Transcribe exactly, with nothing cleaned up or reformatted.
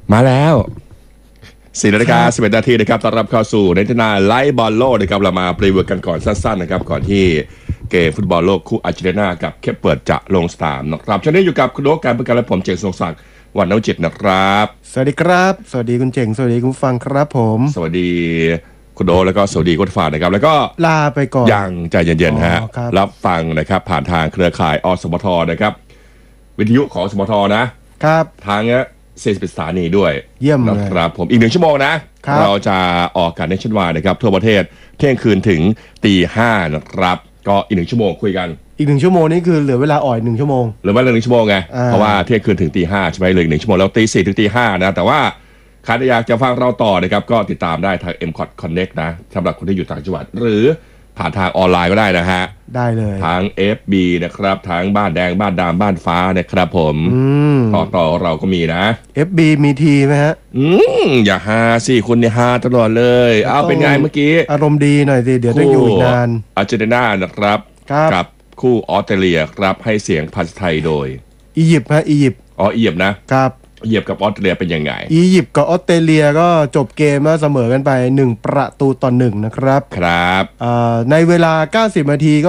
มาแล้วสี่นาฬิกาสิบเอ็ดนาทีนะครับต้อนรับเข้าสู่ในทนาไลฟ์บอลโลกนะครับเรามาปรีวิวกันก่อนสั้นๆนะครับก่อนที่เกมฟุตบอลโลกคู่อาร์เจนตินากับเคปเปิร์ดจะลงสนามนะครับช่วงนี้อยู่กับคุณโอ๊คการประกันและผมเจงทรงศักดิ์วันนจิตนะครับสวัสดีครับสวัสดีคุณเจ๋งสวัสดีคุณฟังครับผมสวัสดีคุณโอ๊คแล้วก็สวัสดีคุณฟ้านะครับแล้วก็ลาไปก่อนยังใจเย็นๆฮะรรับฟังนะครับผ่านทางเครือข่ายอสมทนะครับวิทยุของสมทนะครับทางเนี้ยเซนสิบสถานีด้วยเยี่ยมเลยนะครับผมอีกหนึ่งชั่วโมงนะเราจะออกการเนชั่นวายนะครับทั่วประเทศเที่ยงคืนถึงตีห้านะครับก็อีกหนึ่งชั่วโมงคุยกันอีกหนึ่งชั่วโมงนี่คือเหลือเวลาอ่อยหนึ่งชั่วโมงหรือว่าเรื่องหนึ่งชั่วโมงไงเพราะว่าเที่ยงคืนถึงตีห้าใช่ไหมเลยหนึ่งชั่วโมงแล้วตีสี่ถึงตีห้านะแต่ว่าใครอยากจะฟังเราต่อนะครับก็ติดตามได้ทาง เอ็ม คอท Connect นะสำหรับคนที่อยู่ต่างจังหวัดหรือผ่านทางออนไลน์ก็ได้นะฮะได้เลยทาง เอฟ บี นะครับทางบ้านแดงบ้านดำบ้านฟ้านะครับผมต่อต่อเราก็มีนะเอฟ บี มีทีไหมฮะอืมอย่าฮาสิคุณเนี่ยฮาตลอดเลยเอาเป็นไงเมื่อกี้อารมณ์ดีหน่อยสิเดี๋ยวต้องอยู่อีกนานอาร์เจนตินานะครับกับคู่ออสเตรเลียครับให้เสียงภาษาไทยโดยอียิปต์ฮะอียิปต์อ๋ออียิปต์นะครับอียิปต์กับออสเตรเลียเป็นยังไงอียิปต์กับออสเตรเลียก็จบเกมมาเสมอกันไปหนึ่งประตูต่อหนึ่งนะครับครับในเวลาเก้าสิบนาที